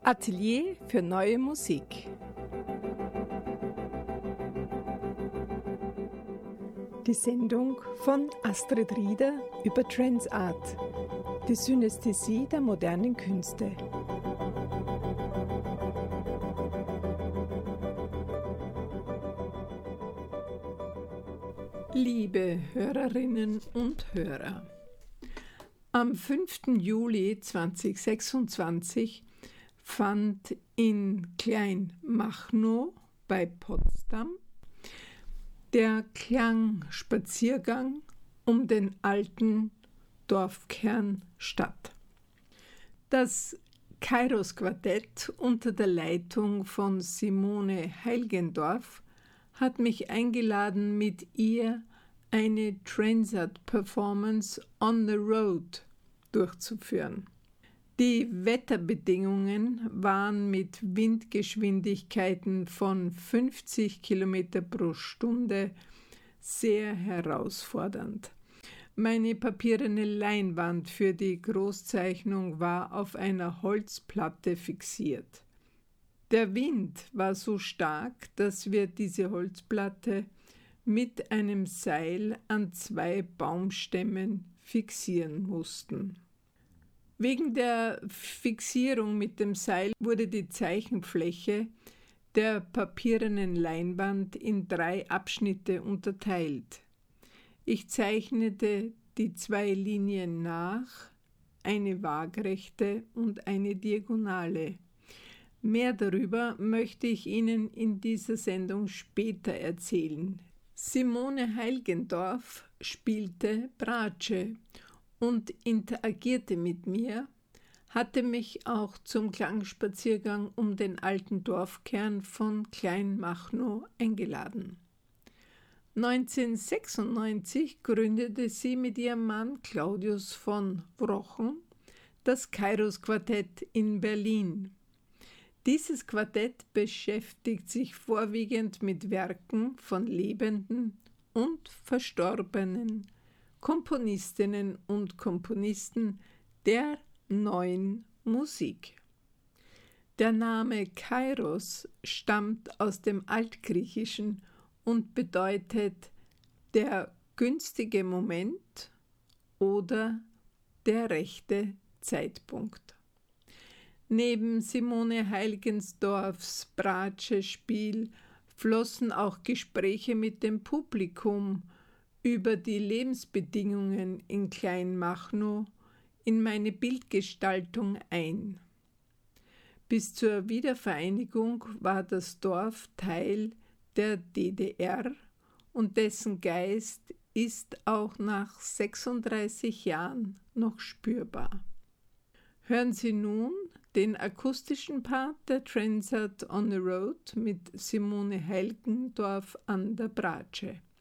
Atelier für neue Musik. Die Sendung von Astrid Rieder über Trance-Art, die Synästhesie der modernen Künste. Liebe Hörerinnen und Hörer, am 5. Juli 2026 fand in Kleinmachnow bei Potsdam der Klangspaziergang um den alten Dorfkern statt. Das Kairos-Quartett unter der Leitung von Simone Heilgendorf hat mich eingeladen, mit ihr eine Trance-Art-Performance on the Road durchzuführen. Die Wetterbedingungen waren mit Windgeschwindigkeiten von 50 km pro Stunde sehr herausfordernd. Meine papierene Leinwand für die Großzeichnung war auf einer Holzplatte fixiert. Der Wind war so stark, dass wir diese Holzplatte mit einem Seil an 2 Baumstämmen fixieren mussten. Wegen der Fixierung mit dem Seil wurde die Zeichenfläche der papierenen Leinwand in 3 Abschnitte unterteilt. Ich zeichnete die 2 Linien nach, eine waagrechte und eine diagonale. Mehr darüber möchte ich Ihnen in dieser Sendung später erzählen. Simone Heilgendorf spielte Bratsche und interagierte mit mir, hatte mich auch zum Klangspaziergang um den alten Dorfkern von Kleinmachnow eingeladen. 1996 gründete sie mit ihrem Mann Claudius von Wrochen das Kairos-Quartett in Berlin. Dieses Quartett beschäftigt sich vorwiegend mit Werken von lebenden und verstorbenen Komponistinnen und Komponisten der neuen Musik. Der Name Kairos stammt aus dem Altgriechischen und bedeutet der günstige Moment oder der rechte Zeitpunkt. Neben Simone Heilgendorfs Bratsche-Spiel flossen auch Gespräche mit dem Publikum über die Lebensbedingungen in Kleinmachnow in meine Bildgestaltung ein. Bis zur Wiedervereinigung war das Dorf Teil der DDR und dessen Geist ist auch nach 36 Jahren noch spürbar. Hören Sie nun den akustischen Part der Trance-Art on the Road mit Simone Heilgendorf an der Bratsche.